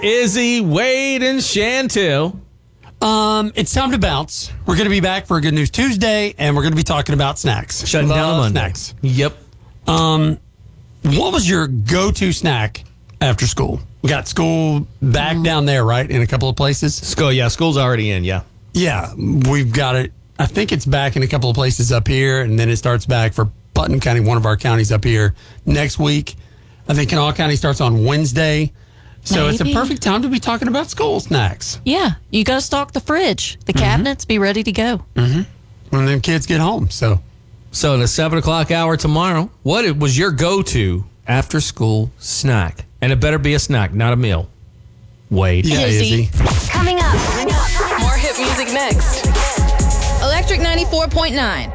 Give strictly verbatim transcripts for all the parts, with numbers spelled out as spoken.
Izzy, Wade, and Chantel. Um, it's time to bounce. We're going to be back for a Good News Tuesday, and we're going to be talking about snacks. Shutting Love down Monday. Snacks. Yep. Um, what was your go-to snack after school? We got school back mm. down there, right? In a couple of places. School, yeah, school's already in, yeah. Yeah, we've got it. I think it's back in a couple of places up here, and then it starts back for Putnam County, one of our counties up here, next week. I think Kanawha County starts on Wednesday. So Maybe. It's a perfect time to be talking about school snacks. Yeah, you got to stock the fridge. The Mm-hmm. cabinets be ready to go. Mm-hmm. When them kids get home, so. So in the seven o'clock hour tomorrow, what was your go-to after-school snack? And it better be a snack, not a meal. Wade. Yeah, Izzy. Izzy. Coming up. More hit music next. Electric ninety-four point nine.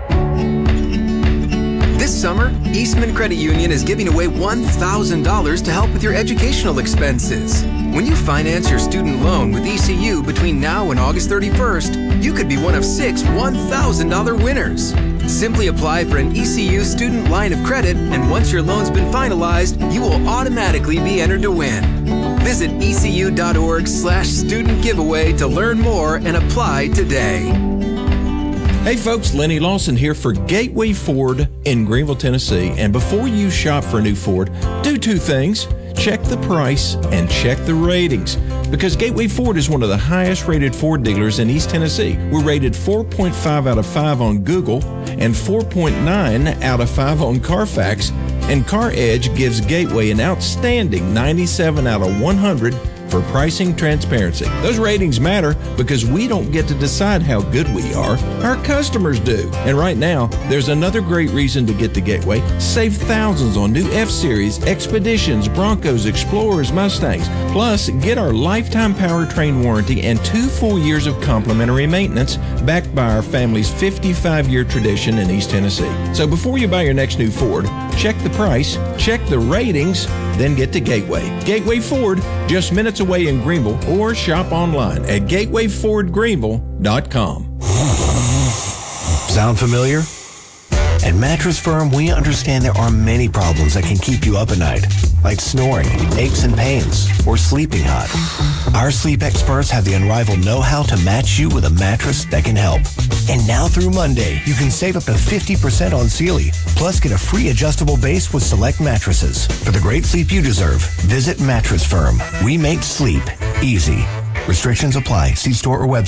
This summer, Eastman Credit Union is giving away one thousand dollars to help with your educational expenses. When you finance your student loan with E C U between now and August thirty-first, you could be one of six one thousand dollars winners. Simply apply for an E C U student line of credit, and once your loan's been finalized, you will automatically be entered to win. Visit ecu.org slash student giveaway to learn more and apply today. Hey folks, Lenny Lawson here for Gateway Ford in Greenville, Tennessee. And before you shop for a new Ford, do two things. Check the price and check the ratings. Because Gateway Ford is one of the highest rated Ford dealers in East Tennessee. We're rated four point five out of five on Google and four point nine out of five on Carfax. And CarEdge gives Gateway an outstanding ninety-seven out of one hundred for pricing transparency. Those ratings matter because we don't get to decide how good we are. Our customers do. And right now, there's another great reason to get to Gateway. Save thousands on new F-Series, Expeditions, Broncos, Explorers, Mustangs. Plus, get our lifetime powertrain warranty and two full years of complimentary maintenance backed by our family's fifty-five-year tradition in East Tennessee. So before you buy your next new Ford, check the price, check the ratings, then get to Gateway. Gateway Ford, just minutes away in Greenville, or shop online at gateway ford greenville dot com. Sound familiar? At Mattress Firm, we understand there are many problems that can keep you up at night, like snoring, aches and pains, or sleeping hot. Our sleep experts have the unrivaled know-how to match you with a mattress that can help. And now through Monday, you can save up to fifty percent on Sealy, plus get a free adjustable base with select mattresses. For the great sleep you deserve, visit Mattress Firm. We make sleep easy. Restrictions apply. See store or website.